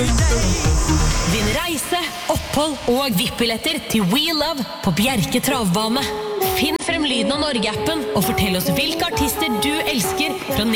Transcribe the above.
Vinn reise, opphold og VIP-billetter til We Love på Bjerke Travbane. Finn frem lyden av Norge-appen og fortell oss hvilke artister du elsker fra